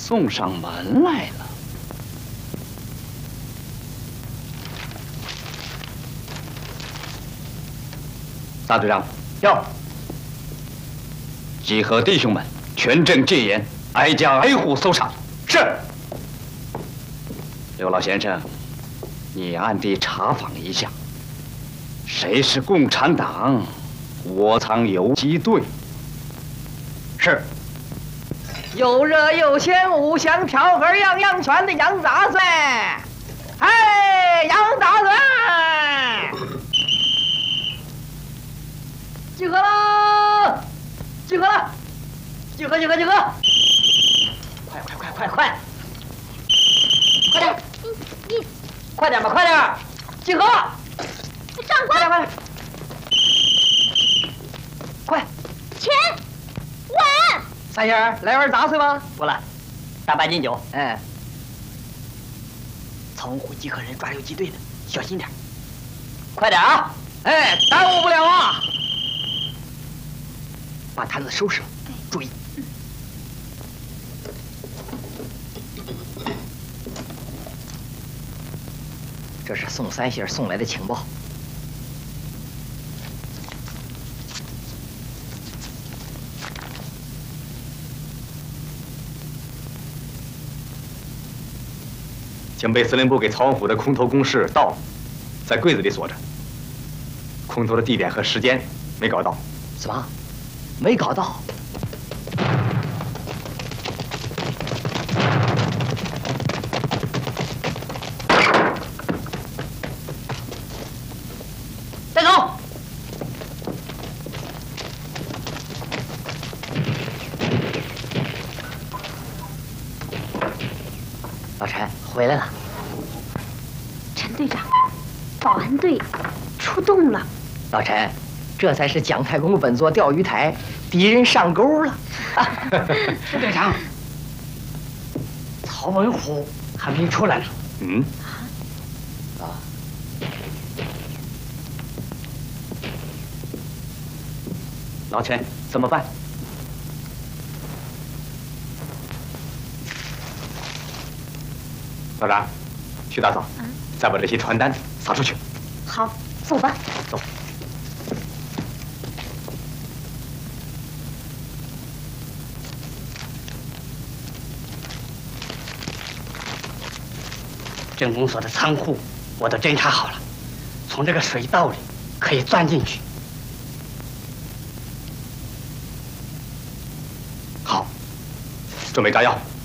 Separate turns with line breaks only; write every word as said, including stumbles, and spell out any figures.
送上门来了。大队长，
要
集合弟兄们，全镇戒严，挨家挨户搜查。
是。
刘老先生，你暗地查访一下，谁是共产党窝藏游击队？
是。
又热又咸，五香调和样样全的羊杂碎。哎，羊杂碎！集合了！集合了！集合！集合！集合！快快快快快！快点！
你你
快点吧，快点！集合！
长官，
快点快点！快！
钱碗。
三仙儿，来碗杂碎吧。
不了，大半斤酒。
哎，
曹洪虎集合人抓游击队的，小心点。
快点啊！哎，耽误不了啊！
把摊子收拾了，注意。这是宋三仙送来的情报。
警备司令部给曹洪虎的空投公式到了，在柜子里锁着。空投的地点和时间没搞到。
什么？没搞到？
带走！
老陈回来了。
陈队长，保安队出动了。
老陈，这才是蒋太公本座钓鱼台，敌人上钩了。
陈队长，曹文虎还没出来呢。
嗯。
啊。
老陈，怎么办？老张，去打扫，再把这些传单撒出去。
好，走吧。
走。
镇公所的仓库我都侦查好了，从这个水道里可以钻进去。
好，准备炸药。